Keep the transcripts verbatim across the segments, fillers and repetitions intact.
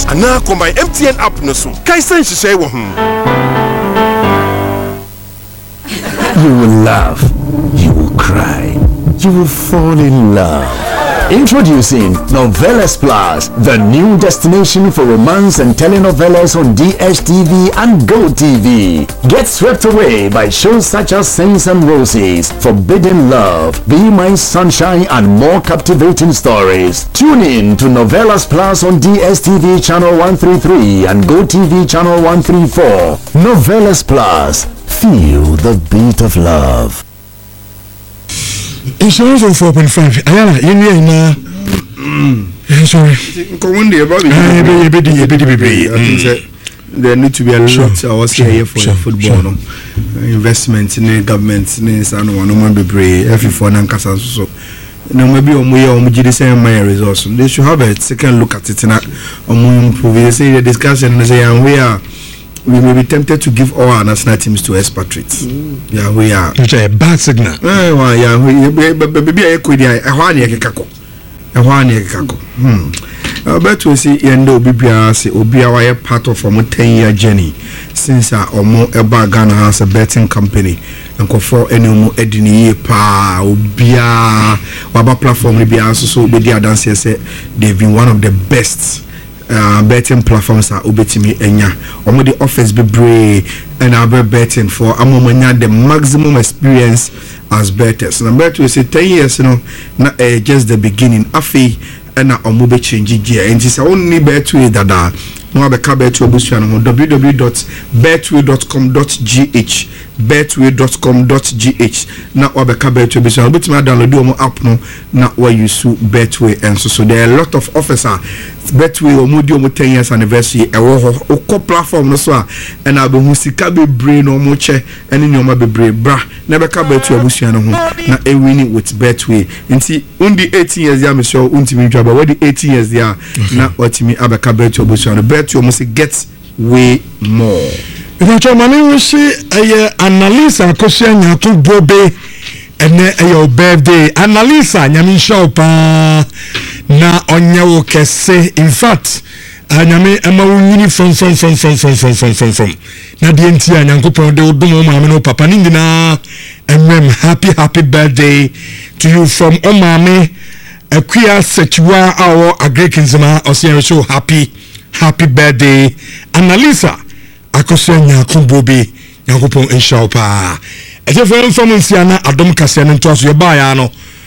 ana combine M T N app no so kai san hihye wo ho. You will laugh, you will cry, you will fall in love. Introducing Novelas Plus, the new destination for romance and telenovelas on D S T V and Go T V. Get swept away by shows such as Saints and Roses, Forbidden Love, Be My Sunshine, and more captivating stories. Tune in to Novelas Plus on D S T V channel one thirty-three and Go T V channel one thirty-four. Novelas Plus. Feel the beat of love. Insurance on four point five. Ayala, you know, na. Sorry. Come on, dear, Bobby. I think that there need to be a lot. I was here for football, no investment in the government, in the one man be brave. Every foreign and casa so. No, maybe on we are the same my resource. They should have a second look at it and improve. They say the discussion and say, and we are. We may be tempted to give all our national teams to expatriates. Mm. Yeah, we are. Which is a bad signal. Eh, well, yeah, we baby I could I want to kako. I want to kako. Hmm. I bet we see Yendo Bibia say Obia were part of a ten year journey since our Omo Eba Ghana has a betting company and go for any more edini pa Obia Waba platform Libya so Bedia Dance say they've been one of the best. Uh, betting platforms are obetimi enya omo the offers be brave and are betting for amomanya the maximum experience as bettors. Number two, we say ten years, you know, na uh, just the beginning. Afi and omo be change gear and it's only betway dada no abeka betway busu no w w w dot betway dot com dot g h betway dot com dot g h na abeka betway busu no betimi download omo app no na where you su betway and so so there are a lot of officers betway omo di omo ten years anniversary e wo ho o platform no so a and abehu sika be brain omo che ene ni omo be brain bra na abeka betway busu no ho na e winning with betway nti undi eighteen years ya me show untimi dwaba what the eighteen years there na otimi abeka betway busu no betway omo say get way more. If I money we see a Annalisa Kosianya to Bobe and your birthday. Annalisa Nyami Shop na onyawo kese. In fact, Nyami Emma uniform from from from from from from from from na D N T Nyankopon de odomo mama no papa nindina and happy happy birthday to you from Omame Akuya Setua our Agrekinzima Ocean show happy happy birthday Annalisa Akosenya Kumbobi Yankopon Enshaupa. Eje fere from Nsiana Adom Kase no to aso ye ba ya no.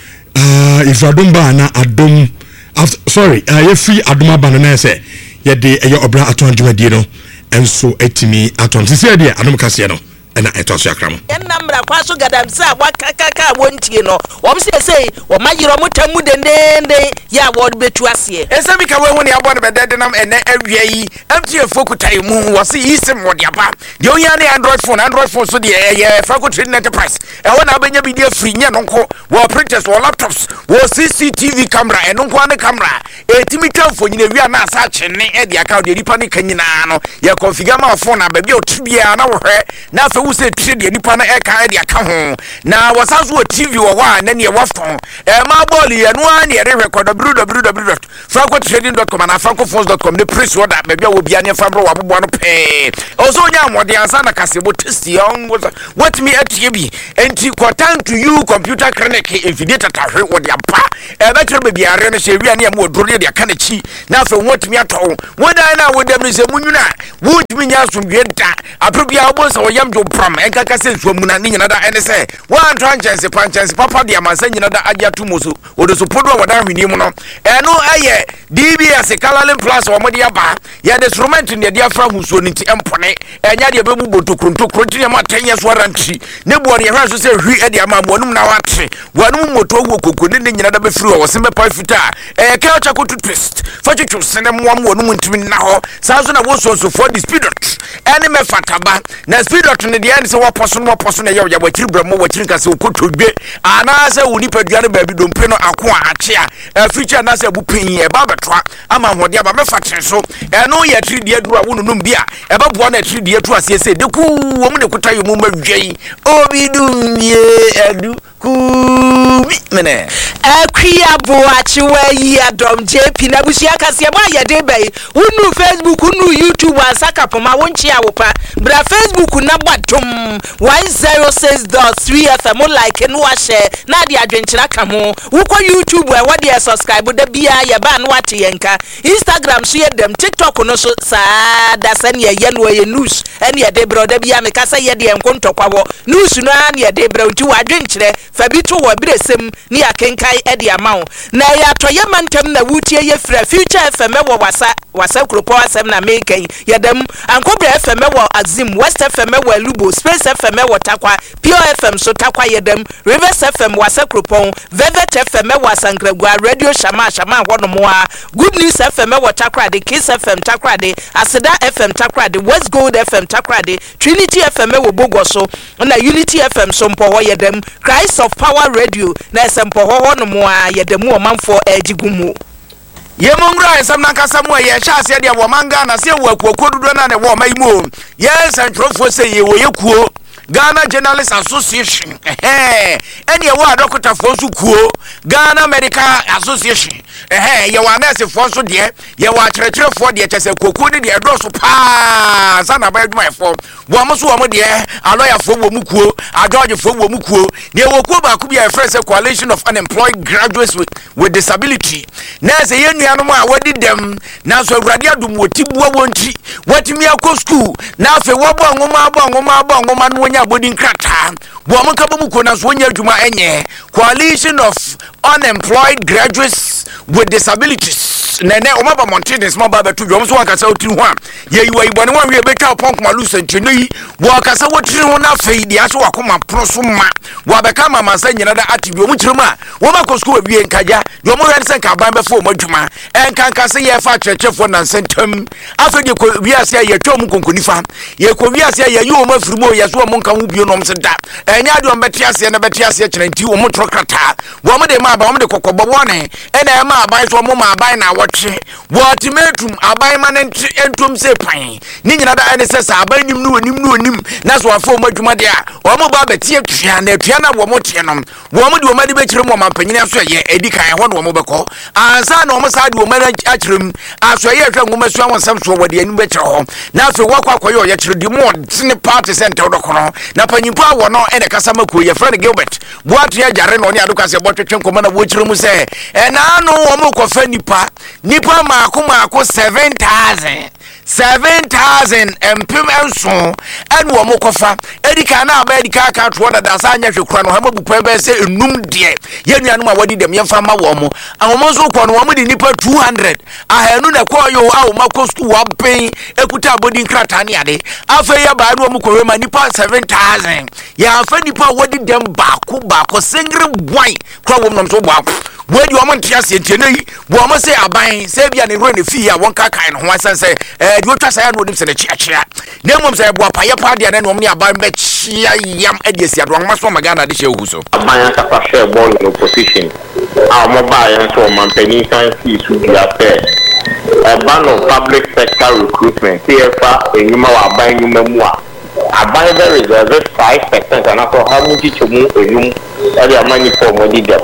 Uh if Adom ba na Adom after sorry uh ye free Adom aba na say ye de ye obra aton dwumadie no enso etimi aton sisi de Adom Kase no ena eto aso akram. En namra kwaso gadamsa wakakaka wontie no. Wo se say wo mayiro motamu dendende ya wo betu ase. Ese bi ka we hu ne abo be dede nam ene awia yi. M T N fokutai mu wo se yisim wo de aba. De onya ne Android phone Android phone so de ye faculty enterprise. E wona abenya bi de free nya nko wo printers wo laptops wo C C T V camera eno nko ane camera. Etimi tamfo nyina wi na asa chene e de aka de ripa ne kanyina no. Ye configure ma phone na ba bi otubia na wo hwe na fa wo se tire de ripa na e ka de aka ho. Na wo sa so T V wo wa na ne wo phone. E ma ball ye no an ye record w w w dot franco trading dot com and franco phones dot com the press order maybe wo bia ne famro wa bobo no pe also nya amode ansa na kasebo test young what me atie bi enti quartan to you computer clinic infinite tahwe wo dia pa e ba kire bia re no she wi ane am odro de aka na chi na fa what me ato wo dan na wo dem se mununa wo timi nya somdwe da aprobia wo so yam jo pram en kaka se nsuamuna ni nyina da ene se one chance panchance papa dia mansa nyina da agia tumoso odo so podo wo da hwini mu no eno aye D B S Kalalin Plus wo modi aba ya de instrument ne dia fra husuo ni ti empone enya de be mu botokronto kronti ne ma ten years warranty ne bo ne hwa so se hwi e de ama monum na watre wanum moto wo kokoni ne nyina da be firi wo se me pa fita e ka cha ko twist fa chuchu sene mo mo num ntimi na ho sa so na wo so so for the speed dot ene me fataba na speed dot ne the end, so what person, what person, you have what you bring more what you can so could be. And as a Unipedia baby, don't pay no aqua chair, a feature and as a booping, a barber truck. I'm on what you have a faction so. And no, you treat the other one, beer, about one at three dear to us, say, the cool woman that could tell you, Mumma J. Oh, we do, yeah, do. Mene akria boachi we adom J P na busia kase ma ya de bai unu Facebook unu YouTube ansaka poma wonchi awopa bra Facebook na badom one oh six point three F M like no wa share na de adwenkyira ka ho uko YouTube e wo de subscribe da bia ya ba no ate yenka Instagram so ye dem TikTok no so sa da san ye ye no ye news ene ye de bro da bia me kasa ye de enkontokwa wo news no an ye de bro nti wa adwenkyire Fabito wa biresem ni akenkai edi amao na ya toye mantem na wutie ye fra Future F M wo wasa wasa kropo asem na meken yedem ankobra F M wo Azim West F M wo Lubo Space F M wo Takwa Pure F M so Takwa yedem Rivers F M wasa kropo Velvet F M wo Sankragua Radio Shama Shama wono mo a Good News F M wo Takwa de Kiss F M Takwa de Aseda F M Takwa de West Gold F M Takwa de Trinity F M wo Bogoso na Unity F M so mpo wo yedem Christ of Power Radio na sempo ho no mo a yedemu omanfo agigumu ye mongra ensam na kasa mo ye sha ase de wo manga na se wo akuokuo dudu na ne wo maimo ye sentrofo se ye wo yekuo Ghana Journalists Association eh ene ye wo adokota fo so kuo Ghana Medical Association eh ye wa nurse fo so de ye wa kyerɛkyerɛ fo de kyese kokuo de de do so pa sana ba aduma fo wo mo so wo mo de aloya fo wo mu kuo adoje fo wo mu kuo ne wo kuo ba ku bia fresh coalition of unemployed graduates with, with disability nurse ye nuanom a wodi dem na so awurade adum wotibuo wonti watimi akɔ school na afi wo bo nwoma bo nwoma bo nwoma no nya bodi nkrata wo mo ka bo mu kuo na so nya adwuma enye coalition of unemployed graduates with disabilities nene omaba mountains mo ba betu dwom so wakasa otiri ho a ye yiwa ibone wan we beka ponk malu sentino yi wakasa wotiri ho na fei dia so wakoma pro so ma wa beka mama sa nyina da atibi omu kirima wo ba ko school wie nkaja dwom wan sen ka ban befo mo dwuma enkanka se ye fa kyerkyefo na sentam afege ko wiase ye twom konkonifa ye ko wiase ye yi o mafirimo ye so mo nka hu bio nom se da enya de o betiase na betiase kyerɛ nti o mo trokrata wo mo de ma ba wo mo de kokobɔ wone ena ma ba so mo ma ba na wɔtwe wɔtimetum aban ma entum se pan ni nyina da ene se sa aban nim no onim no onim na so afo mo adwuma de a wo mo ba betie twia na twia na wo mo tie no wo mo de wo ma de be kyerem wo mampanyina so ye edi kan ho no wo mo bekɔ ansa na wo mo sa de wo ma akyerem aso ye hwɛ ngoma so awon sam so wo de anim be kyerɛ ho na afi wo kwa koyo ye kyerɛ di mo tine party center do kono na panyimpo a wo no ene kasa mako ye friend Gilbert boatu ya jare no ne adoka se botwetwe nkoma na wo kyerem se ena no wo mo kofa nipa nipa maako maako seven thousand seven thousand empim enso en wo mo kofa edika na aba edika ka to da da sa anya hwekura no ha mabupa be se enum de ye nuanom a wadi dem yemfa ma wo mo ahomo so ko no wo mo di nipa two hundred ahanu na ko yo a wo makostu wa ben ekuta bodi nkrata ne ade afa ya ba no wo mo ko ma nipa seven thousand ya afa nipa wadi dem baako baako singre boy ko wo nom so baako wadi wo mo ntiase tienei wo mo se aban se bia ne ro ne fi ya won ka kan no ho asanse eh di otwa saya no odim se ne chiachia na mom se bo apaye pa de na no ne aban be chia yam ediesi ado ma so magana de shehu so aban ka pa share ball in opposition our mobile and so man penny science issue dia pe a ban of public sector recruitment T F A enyuma wa aban nyuma mu a aban there is a five percent and so how much to mu enum e dey money for money dem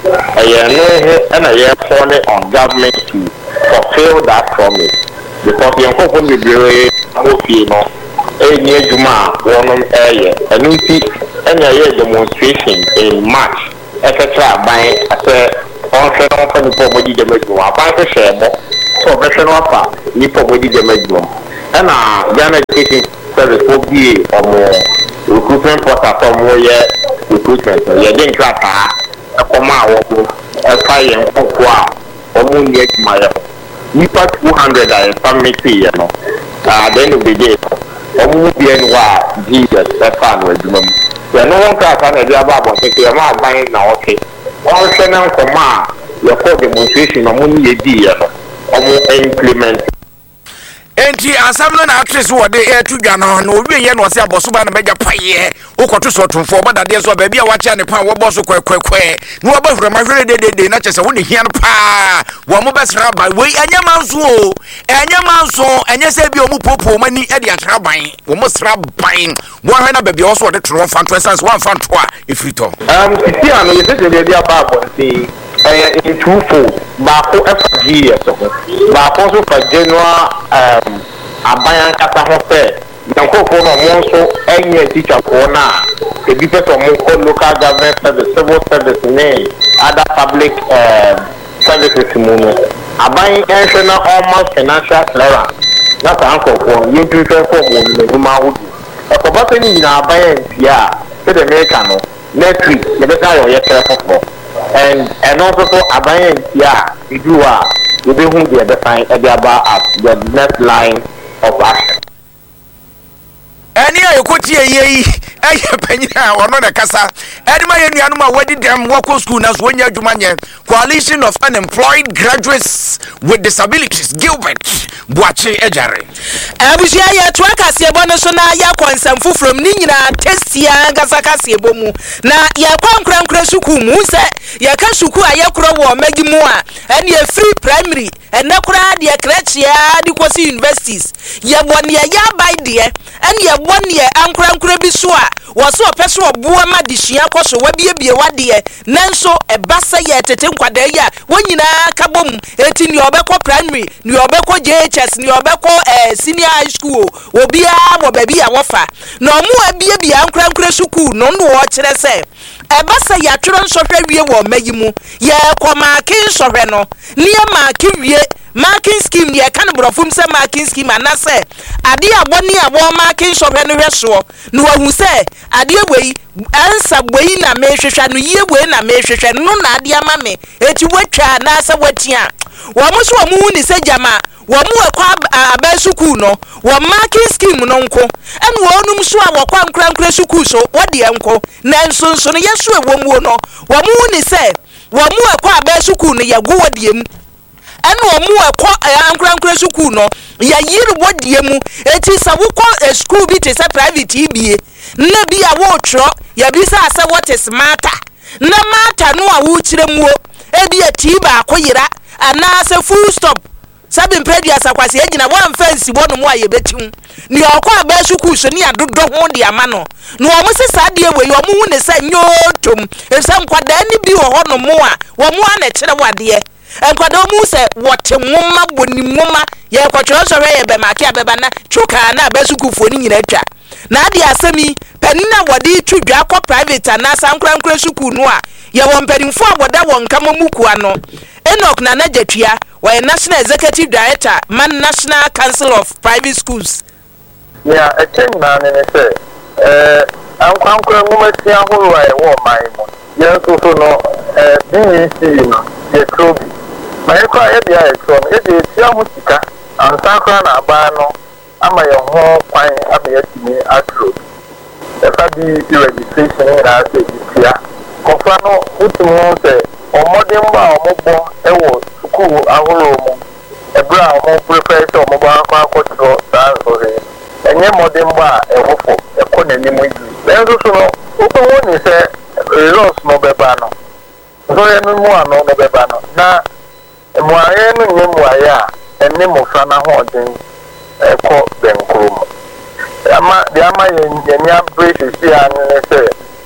eh no and I fall on government to fulfill that promise because the people will be okay no any juma one area and you see any demonstration in March etc by say on say on for the body damage one by the share so professional fa ni for body damage one and uh Ghana Education Service will be or more recruitment process or more yeah recruitment yeah then class a comma or a fire or more yet my nipa two hundred and family you know at the end of the day omu bi enwa Jesus efa no adwuma mu ya no won ka ka na dia ba bo ke ma ban na okay won se na nkoma ya ko demonstration omu ni ye di ya no omu implement enti asam no na actress wo de e tu dwa no no owie ye no se abosoba na meja paye ukoto so tonfo obadade so ba bia wache ne pa wo boso kwekwe no oba hura mahwere de de na chese wo ne hian pa wo mo besra ba we anyama nso o anyama nso enye se bi o mu popo mani e de atra ban wo mo sra ban wo hwe na ba bia so de tro fanto essence one fanto a efrito um ti ano ye se de dia ba bo nti eh in two fold ba ko F G S so ba ko so fa January um abayan kata ho fe yankofo no mo so enye teacher ko na e bi person mo ko local government service civil service ne other public uh, services mo no abayan enhwe na almost financial clearance na ka yankofo you prefer for mo no ma wo e ko ba ni na abayan tia se de America no next week le be ka yo ye careful and and also for abayan tia iduwa you be who the define about at the next line of action. Any I could hear ye, I penny or not a casa. Edma Yanuma, where did them walk school as one year Jumania, coalition of unemployed graduates with disabilities, Gilbert Boache Ejare. Abusia ya twaka siebona sona ya kwansamfu from Nina Testia Gazaka siebomu na ya kwankran kresuku mu se ya ka suku ayekro wo magimua and ye free primary and nakura de krechia de kwasi universities ya bone ya by de and ye one year ankran kra bi so a wo so peso oboa ma de hia koso wa biebie wade nanso e basa ye tete nkwada ya wonyina kabom eti ni obekọ primary ni obekọ J H S ni obekọ eh, senior high school obi a wo baby a wofa na omu abiebie ankran kra suku no no wo kire se e basa ya tworo nsohwe wie wo magimu ye kwamakin sohwe no ne maaki wie marking scheme ye kan brofum se marking scheme anase ade aboni abo marking sohwe no hweso no wahu se ade wei ansa wei na mehwehwa no ye wei na mehwehwa no na ade ama me eti watwa na se watia wo mo so mo ni se jama wo mo ekwa abesuku no wo marking scheme no nko en wo num so a wo kwa nkran suku so wo de enko na nso nso no yeso ewo mu no wo mo ni se wo mo ekwa abesuku no ye go wo de mu enu omu ekọ ankran suku no ya yiri wodie mu eti sa wukọ school bi te se private ibie na bi a wo tro ya bi sa asa what is matter na matter no a wo kire mu ebi eti ba akoyira ana se full stop sabi mpedi asakwase agina one fence bono mu aye betim ni okọ aba suku so ni adodo ho de ama no no omu se sade we yo mu ne se nyotom esa nkwada ni bi wo ho no mu a wo mu ana kire wade enkwado mu se wote nwoma boni nwoma ye kwatro so ye be make abeba na chuka na abasukufo ni nyina twa na ade asemi panina wode twudwa akọ private na sankran suku no a ye won panimfo aboda won kama mukua no Enoch Nana Jetua wa National Executive Director Man National Council of Private Schools. Yeah, a change man in say eh ankwankwa mumatia horo a e wo man mo ye so so no eh B E C no ye trobi ma ye kwa ye dia e tro e de tia mu sika ansakra na aba no ama ye ho kwan abe timi atro e fa bi registration na ase tia kofa no utumu se omode mba omogbo ewo school ahoro mu ebra omo prepare so omo ba akwa akotro sa so he enye mode mba ewofo ekọ na nimu yi enzo so no uko ni se results no beba no so ye no mu ano no beba no na mu aye no nye mu aye a enne mo fa na ho den ekọ benkrom ama de ama ye ye nya brace si an ne se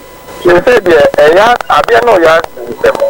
se se de eya abia no ya se mo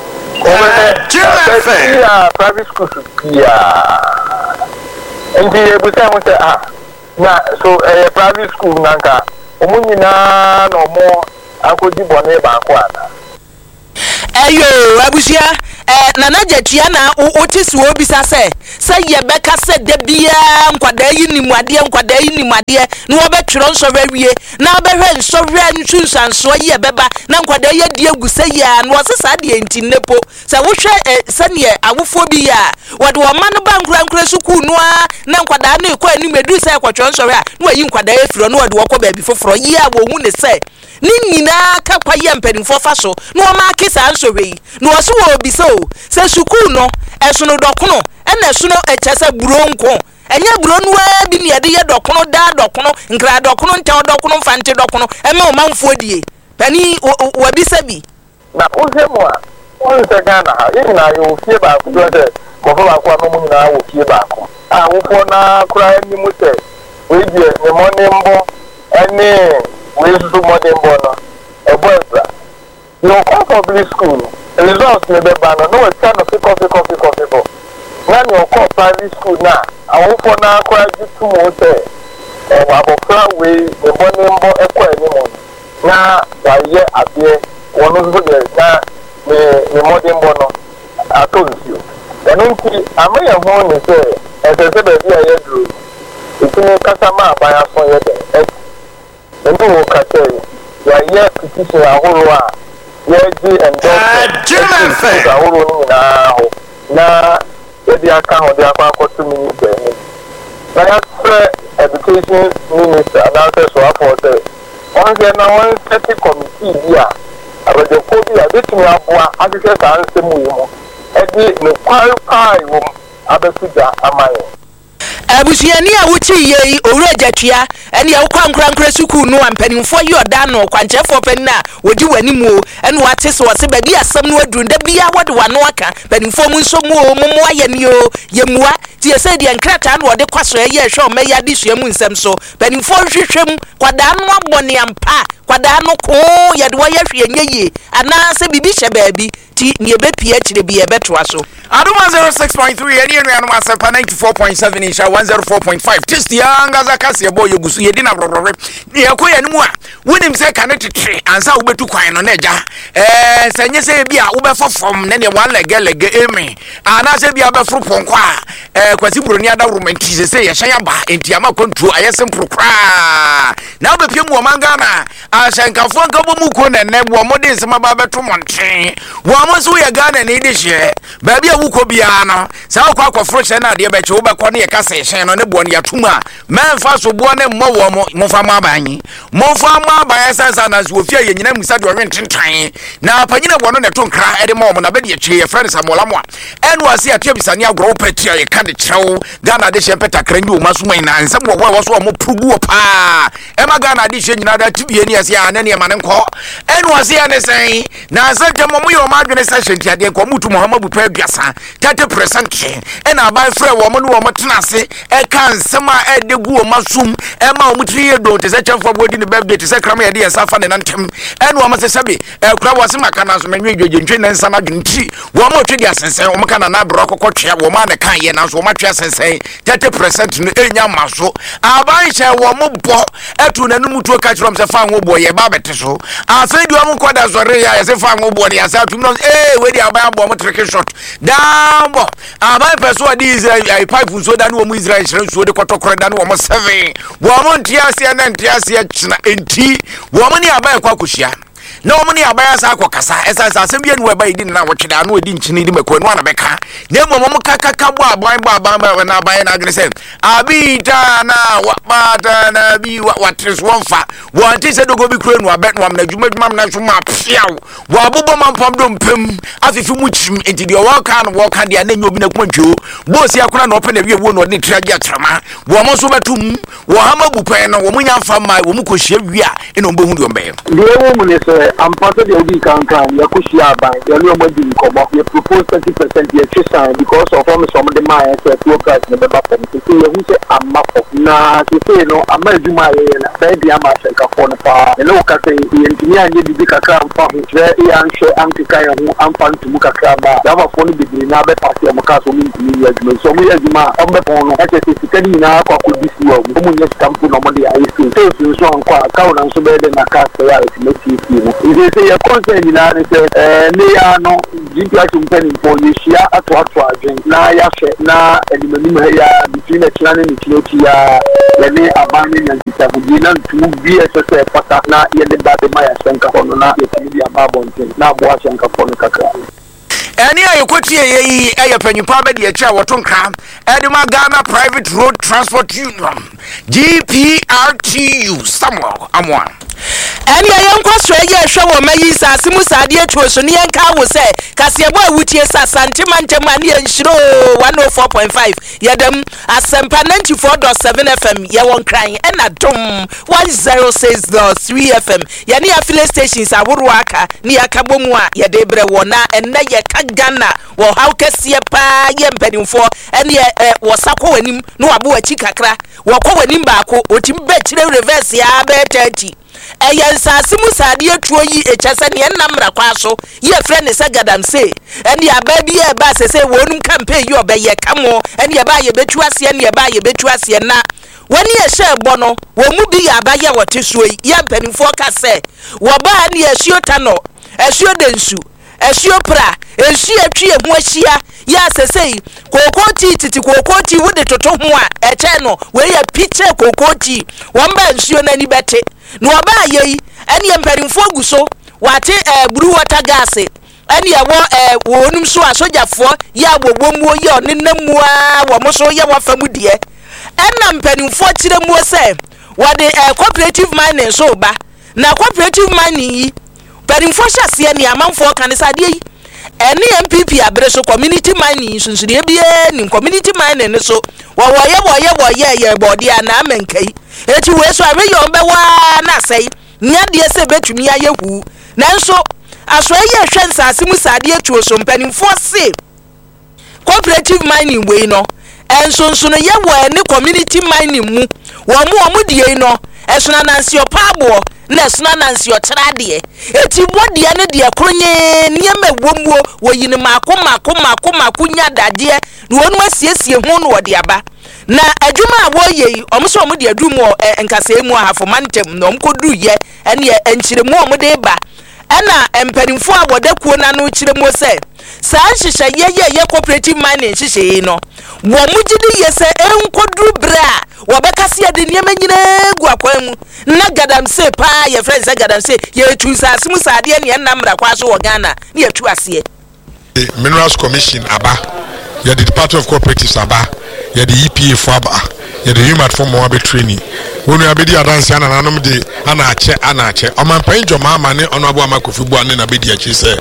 yeah, private schools yeah. And the Busan say ah na so a private school nanka omunyina no mo akodi bone ba ko ana Ayo abusia eh Nana Jetua na otisi obi sa se se ye beka se de bia nkwada yi ni muade nkwada yi ni muade na wo betwero nso wie na obehwe nso hwe nsunsanso ye beba na nkwada ye die gu se ya na wo se sa de enti nepo se wo hwe se ne awofo bi ya wode wo ma no ba nkura nkura suku no a na nkwada na ekọ ani medu se kwatwero nso hwe a na wayi nkwada ye firo na wode wo kọ ba bi foforo yi a wo hu ne se ni nyina ka kwaye mpanimfo fa so na wo ma kisa nso hwe na wo so wo bi so se suku no esono dokono ena esono echese buronko enya bronu wa bi ne de ye dokono da dokono nkra dokono nta dokono fante dokono e ma o manfo die pani wa bi sabi na ozemu a on se Ghana ha yin na yo fie ba ku do de ko fa ba ko no mu na wo fie ba ko a wo fo na kura ni mu se we die ni mo ni mbo ene we su mo de mbo no e bo ezra no ko public school results ne be ba no no we stand of coffee coffee coffee ko na ni ko private school na a wo fo na kura ji tu mo se e wa bo fra we ni mo ni mbo e ko eni mo na wa ye abie wono so de na me me modern bono atonsi eno nti amaya ho ne se esese be bia ye duru itini kasama abaya so ye de eno wo kate ya ye petition ahoro a ye ji endorse ahoro ni na ho na e bia aka ho de akwa akoto minister ni na ya se education minister announce so afọ se on se na one set committee here abede ko bi abetumi aboa ahwehwe saa nsemu yi mo edi ne kwai kwai wo abesuja amaye abusuani a wuchi ye owura jatua ene ya kwa nkura nkura suku no ampanimfo yi oda no kwanchefo panina wodi wanimu ene wate so wase bagi asam no aduru nda bia wode wano aka panimfo mu nso mu o mu aye ne yo yemua ti ese de nkrata no wode kwaso ye hwe o meya de sua mu nsem so panimfo hwehwem kwada no abone ampa kwada no ko ye de wo ye hwe enye ana se bibi hye baabi ti ne ebepia kire bi ebetoa so Aduma zero six point three eni enu anu asepa ninety-four point seven insha one oh four point five test yanga zakasi ebo yegusu yedi na brorore ne yakoya nimu a wonim se ka ne tetre ansa wo betu kwan no na eja eh senye se bia wo be fofom ne ne wan lege lege emi ana se bia be furu ponko a eh kwasi broni ada romanti se se ye hyan ba enti ama control ayesem prokra na be piem wo manga na ahyankafo nkabo mu ko ne ne wo modin se ma ba beto monten wo amoso ye Ghana ne de hye ba bia wuko bia no sa kwa akofro hye na de be che wo be ko ne ye kasa hye no ne bo ne yatuma memfa so bo ne mo wo mo mofa ma banyi mofa ma ba ya sansa na so ofia ye nyina musa de ɔrententan na panyina bo no ne to nkra e de mo mo na be de che ye friend Samuel Amwa enu ase atia bisani agro petia ye ka de kyerɛw Ghana de hye peta krandi o maso man na nsɛm wo wo so mo prugu pa e ma Ghana de hye nyina da tibie ni ase ya ne ne ma ne nkɔ enu ase ya ne sɛn na asɛnta mo mo ye o ma adwene sɛ hye ade nkɔ mutu Muhammadu pa aduasa thirty percent e na ba frɛ wo mo no wo mo tena ase e ka nsɛm a e de gu o masum e ma o mutri ye do te sɛ kyɛmfo bodi ne birthday te sɛ krama ye de safa ne nantem e no o ma sɛ sɛbe e kura wo se maka na so menwe dwodwe ntwe ne nsa na dwenti wo mo twedi asensen wo mo kana na bro kokɔ twea wo ma ne kan ye na so wo ma twea asensen thirty percent no enya maso aban hye wo mo bɔ etu na nu mutu ka kyerɛm sɛ fa ngo bɔ ye ba bete so afɛ di wo mo kɔ da sɔre ya ye sɛ fa ngo bɔ ne ya sɛ atum no eh we di aban bɔ mo trick shot dambo aban pɛso adi Israel ai pipe so da no mo Israel hyerɛ so de kɔtɔkɔrɔ da no mo seven wo mo ntiasia na ntiasia kyena enti wo mo ne aban kwa kohyia na wo mo ne aban asa akɔkasa ɛsa sa asɛm bia no ba idi na wɔtwe da no edi nkyene di mako no na bɛka na mo mo kakaka bo aban bo aban ba na aban na agene sɛ abita na wa bata na bi wa tres wonfa wo anti sɛ dogo bi kuro no abɛ no am na dwuma dwuma na so ma piaw wo abobɔ mampam do mpem afifi mu kyim enti de wo ka no wo ka de na nyobi na kwantwo bo si akora na ope na bi ewo no ne triage atrama wo mo so betum wo hama bupan no wo munya mfa mai wo mu kohyia wi a eno mbehu de ombe de wo mu ne sɛ ampata de obi kan kan ya kohyia ban ya no mo di nkomo ya propose thirty percent ya chisan because of all some of the my say two price ne beba pom se ye hu se amma fo na se se no amma adwuma ye na ba bia ma hye ka fo no pa ne lo ka se ye ntimi anye bibi kakra mfa ho je e anhwe ankeka ye ho amfa ntumu kakra ba da ba fo no bibiri na be pass ya mo ka so mi ntimi ya adwuma so mo ya adwuma o be pon no e se sika ni na akwa ko disi wo mo nye sika mpu no mo de ayi se se so anko aka na so be de na ka se ya ti meti fi no ide se ye concern ni na ne se eh ne ya no jinti a chumpeni po ye shia ato ato adwen na ya hwe na elimani ma ya between the clan and the clan ya ya ne abanye nya kita bugi na ntu bi esese pata na ye de ba de ma ya senka kono na ye ti bi ababo nten na bo a senka kono kakra eni ayekotie yeyi eye panyimpa be de a kira wotonkra edema Ghana Private Road Transport Union G P R T U Samuel Amwa Any a young Australia show or may sa simu sadia to a sonian car will say, Cassiabo which is a santimante money and show one oh four point five. Yadam as Sempa ninety-four point seven F M, ya won't crying and a dom one oh six point three F M. Ya near filling stations are Woodwaka, near Kabumwa, ya debre wana, and na ya kagana, or how Cassia pa yem penning for, and ya was Sako and him, no abu a chicakra, wako and him bako, or timbet reverse ya betty. Eyan sa simu sadie tuo yi echase ne namra kwaso ye friend ne sagadam say and ya baby e ba se say wonum campaign you obeye kamo and ya ba ye betu ase and ya ba ye betu ase na wani ye hye bono wo mu bi ya ba ye wote so yi ye mpanimfo ka say wo ba ne ye hyiota no ehyo densu ehyo pra ehyo atwie ho ahia ya se say kokoti titi kokoti wo de toto ho a eche no we ye picture kokoti wo ba nsuo na ni bete no aba ye ene emperimfo guso wate eh blue water gas ene ye wo eh wonum so asojafo ya bobomwo ye onennamu a wo mo so ye wafamu die ena emperimfo kire mu se wade eh cooperative mining so ba na cooperative mining yi emperimfo hyase ne amanfo kanisa de yi ene M P P abreso community mining sunsude bie ni community mining ne so wo wo ye wo ye wo ye ye body ana menkai eti we so awe yo be wa na sei nya de se betumi ayehu nanso aso ye hwensa asimu sade etuo so mpanimfo se cooperative mining we no enso nso no ye wo ene community mining mu wo mu wo mu die no eso na nansi opabo na eso na nansi otrade eti body ne de kronye niema womwo wo yini mako mako mako mako nya dade no wonu asiesie ho no wode aba na adwuma aboye omso omo de adumo enkasa emu ahafo mantem no omkodu ye ene enchiremu omo de ba ana empanimfo abodakuo na no chiremu se saa hihye ye ye ye cooperative mining hihye no wo mugidi ye se enkodu bra wo bekase ade niema nyina gu akwam na gadam se pa ye friends gadam se ye tu sase mu sade ne namra kwaso wo Ghana ne ye tu ase Minerals Commission aba ye the Department of Cooperatives aba ye the E P A for aba ye the human form mo abe training wonu abedi adanse ana nanom de ana ache ana ache omampan joma ama ne ono abo amakofi bu ane na bedi achi se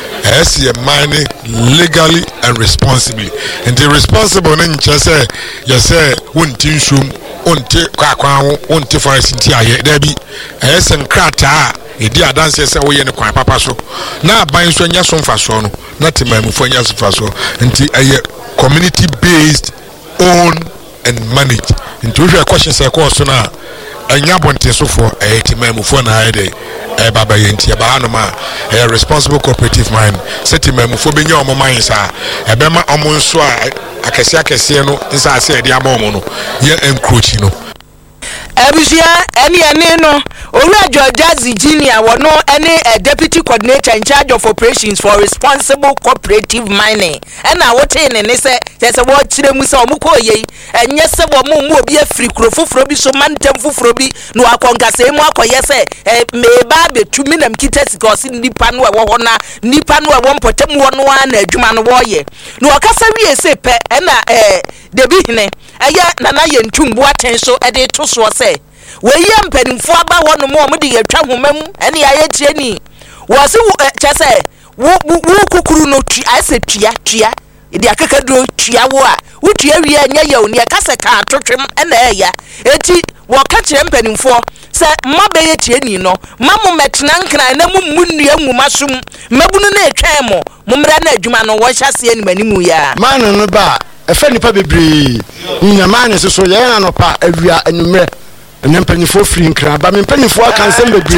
S M mining legally and responsibly and the responsible ne nche se ye se wonti nsum onti kwakwan onti forest nti aye da bi S M krata edi adanse se wo ye ne kwan papa so na aban so nya so mfa so no na temamufo nya so mfa so nti aye community based own and manage into your questions say course na anya bonte so for eh temamufo na aye eh baba yenti e ba no ma eh responsible cooperative mind say temamufo benya omo man sa e be ma omo nso a akese akese no nsa ase e dia ma omo no ye encroach no Abusia eni eni no Owura George Junior wono eni a deputy coordinator in charge of operations for responsible cooperative mining ena wote ne ne se se wo kire mu se omuko ye enye se wo mu mu obi afiri kro foforo bi so mantem foforo bi no akonkasa mu akoye se me ba betumi nam kitasi ko se nipa no wo ho na nipa no wo mpotem wo no na adwuma no wo ye no akasa wie se pe ena eh debi hene eye nana ye ntumbu atenso e de to so se we ye mpanimfo aba wono mo mo de yatwa homam ene aye tie ni wo se chese wo wo kukuru no tu ase tua tua idi akakadro tua wo a wo tua wie anya ye oni akase ka atotwem ene eya eti wo ka kire mpanimfo se mmabe ye tie ni no mamu metena nkran na mu munua ngumasum mabunu na etwan mo mumra na adwuma no wo hyase ani manimu ya manu no ba efa nipa bebre nyamane so so ye na no pa awia anumre na mpanifo free nkran ba mpanifo aka nsem bebre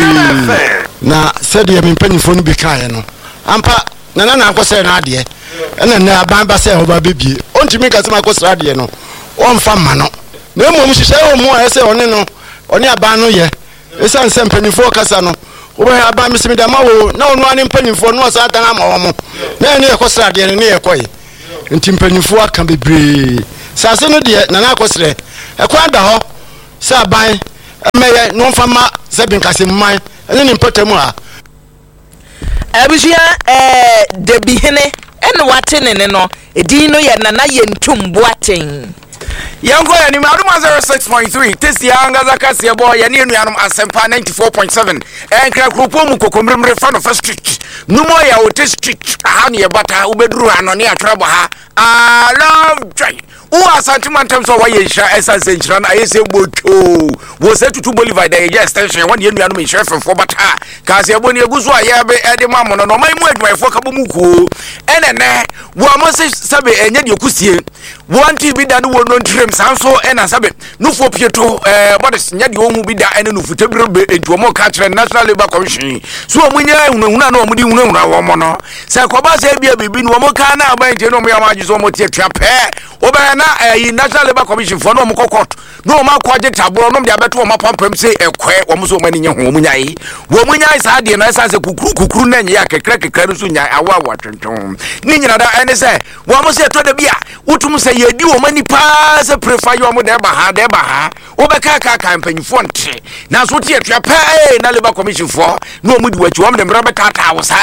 na said ye mpanifo no bi kan no ampa na na na akose na ade na na aban ba se oba bebie ontimi ka se makose ade no onfa ma no na emu hihye o mu a se one no one aban no ye esa nsem mpanifo kasa no wo ba aban mi se me da ma wo na onu ani mpanifo no so atan ama wo mo na ne yakose ade no ne yekoye nti mpanifo aka bebre sase no de na na akose ekwa da ho sa ban emeye no fama se binkase mman ene ni mpotemu a Abusia eh debi hene ene wate ne no edin no ye nana ye ntumbo aten Yango ya ni maduma zero six point three tesi anga zakasi ebo ya ni enuanum asempa ninety-four point seven enkra krupo mu kokomremre fa no first street numo ya wote street aha ne bata ubeduru ano ne atwrabo ha I love joy o asantima ntam so wa yehia essence nchira na ayese bocho wo se tutu Bolivar da ye extension wa ne enuanum nhira fefo bata kasi ebo ne eguzo aye be ede mamu no no mai mu adwaifo ka bomu ku enene wo amose sabe enye de kusie one T V da no no ntrem sanso ena sabe nufo pieto eh bodies nya de ohu bi da ene nufu tebirebe entuomo ka kire National Labour Commission so omunya hunahuna na omudi hunahuna wo mo no se koba se bia bibi no mo ka na aban je no mo ya maji so mo tie twa pe oba na eh National Labour Commission for no mo kokot no ma kwaje taboro no de abeto mo pampam se ekwe wo mo so mani nya hu omunya yi wo munya isa de na isa se kukuru kukuru na nya ya kekra kekra so nya awa awa tonton ni nyina da ene se wo mo se to da bia utum se yedi wo mani pa se prefer yo mo de ba ha de ba ha wo be ka ka ka mpanyfo nte na so tie twa pa eh na Labour Commission for no mu di wachi wo mo de mra be ka ta wo sa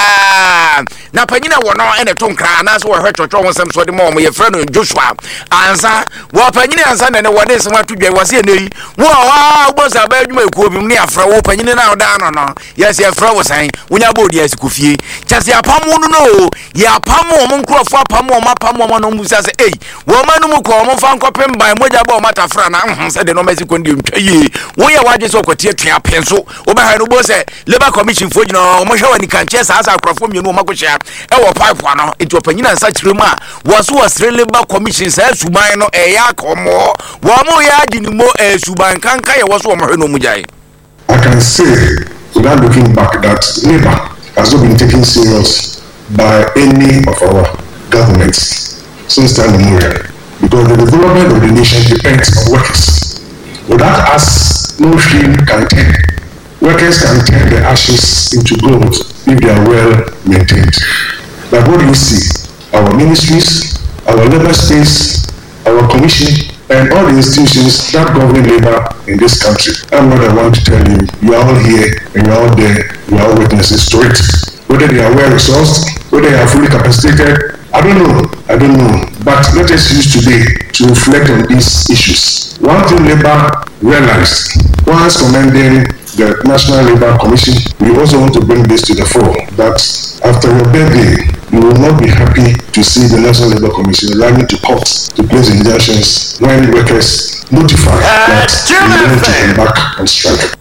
na panyina wo no ene to nkra na so wo hwe twotwo wo sem so de mo mo ye frɛ Joshua ansa wo panyina ansa na ne wo de sem atudwa wo se ne yi wo wa wo sa ba adwuma ekuo bi ne afra wo panyina na oda no no yes ye frɛ wo san wonya bodi asikofie kyase apamu no no ye apamu mo nkrofo apamu mo apamu mo no musa se ei wo manu mu ko mo fa nkopem ban moja ba o matafra na nhun se de no mesi ko ndi ntwaye wo ye waje so kwatie twa penso wo ba ha no bo se Labour Commission fo gina o mo hwe wani kanche sa asa akrofo mienu o makohia e wo pipe ano enti opanyina nsa kiremu a wo so wo Labour Commission sa suban no e ya komo wo mo ya dinimo e suban kanka ye wo so mo hwe no mujai. I can say without looking back that Labour has not been taken serious by any of our governments since time immemorial, because the development of the nation depends on workers. Without us, no field can turn. Workers can turn the ashes into gold if they are well maintained. But what do you see? Our ministries, our labor space, our commission, and all the institutions that govern labor in this country. I'm not the one to tell you. You are all here and you are all there. You are all witnesses to it. Whether they are well resourced, whether they are fully capacitated, I don't know, I don't know, but let us use today to reflect on these issues. One thing Labour realized, once commending the National Labour Commission, we also want to bring this to the fore, that after your birthday, you will not be happy to see the National Labour Commission running to court to place injunctions when workers notify uh, that they want to come back and strike.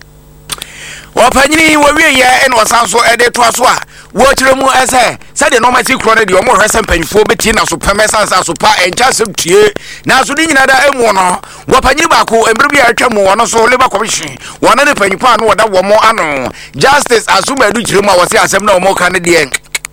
Wapanyini wawie ye en wasanso ede to aso a wo kiremu ese se de normal ti kro ne de omo hwese mpanyfo beti na so pemesansa so pa encha se tie na so di nyina da emu no wapanyini ba ko embre bia atwamu wono so Labour Commission wono ne panyfo anu woda wo mo ano justice asuma du kiremu a wose asem na omo ka ne de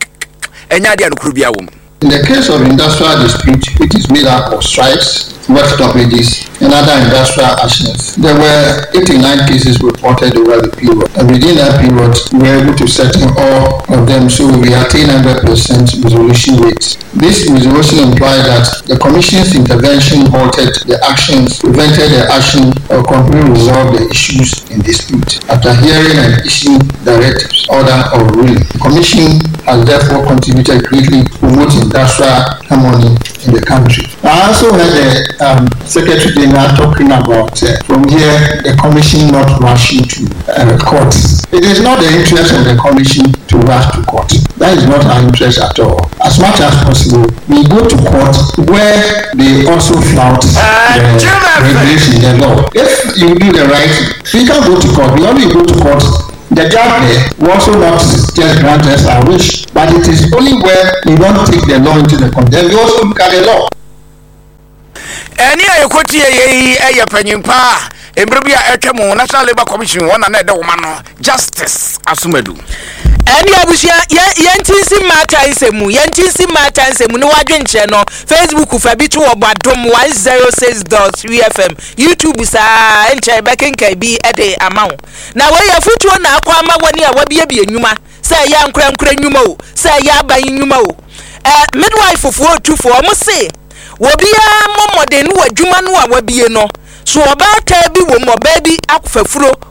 enya de anukuru bia wo. In the case of industrial dispute, which is made up of strikes, work stoppages, and other industrial actions, there were eighty-nine cases reported over the period. And within that period, we were able to settle all of them, so we attained one hundred percent resolution rates. This resolution implied that the Commission's intervention halted the actions, prevented the action, or completely resolved the issues in dispute. After hearing and issuing directives, order, or ruling, the Commission has therefore contributed greatly to promoting industrial harmony in the country. I also heard the um, Secretary General talking about uh, from here the Commission not rushing to uh, court. It is not the interest of the Commission to rush to court. That is not our interest at all. As much as possible, we go to court where they also flout uh, the regulation, the law. If you do the right thing, we can go to court. We only go to court. The judge there will also not just grant us our wish, but it is only where we don't take the law into the court. Then we also look at the law. Any ayokoti ye ye panyimpa embrobia etwemu National Labour Commission wona na de woma justice Asumadu. Any abusia yentinsi mata nsemu yentinsi mata nsemu ni wadwenche no Facebook fa bi to obadom one oh six point three F M YouTube sa enche bekenkai bi ede amawo na we yafutuo na akwa ama woni a wabie bi enwuma say ya nkura nkura enwuma o say ya ban enwuma o eh midwife fo tufo mo se wobia momode no adwuma no a wabie no so oba ta bi wo mo ba bi akofafuro